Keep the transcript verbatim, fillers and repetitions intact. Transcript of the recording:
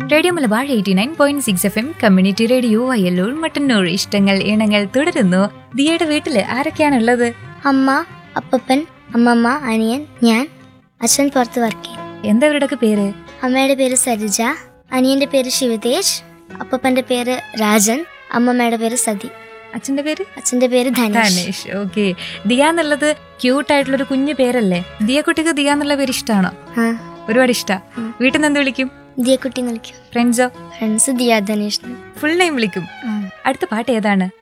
Radio Malabar eighty nine point six F M community radio Vayalur Mattannur. ഇഷ്ടങ്ങൾ ഇണങ്ങൾ തുടരുന്നു. ദിയയുടെ വീട്ടില് ആരൊക്കെയാണുള്ളത്? അമ്മ, അപ്പപ്പൻ, അമ്മമ്മ, അനിയൻ, ഞാൻ. അച്ഛൻ പുറത്ത് വർക്ക് ചെയ്യും. എന്താ അവരുടെയൊക്കെ പേര്? അമ്മയുടെ പേര് സരിജ, അനിയന്റെ പേര് ശിവതേജ്, അപ്പപ്പന്റെ പേര് രാജൻ, അമ്മമ്മയുടെ പേര് സതി. അച്ഛന്റെ പേര്? അച്ഛന്റെ പേര് ധനേഷ്. ഓക്കെ. ദിയ എന്നുള്ളത് ക്യൂട്ട് ആയിട്ടുള്ളൊരു കുഞ്ഞു പേരല്ലേ? ദിയ കുട്ടിക്ക് ദിയ എന്നുള്ള പേര് ഇഷ്ടമാണോ? ഒരുപാട് ഇഷ്ടാ. വീട്ടിൽ നിന്ന് എന്ത് വിളിക്കും? ദിയക്കുട്ടി എന്ന് വിളിക്കും. ഫ്രണ്ട്സോ? Friends Diya Dhanesh. Full name വിളിക്കും. അടുത്ത പാട്ട് ഏതാണ്?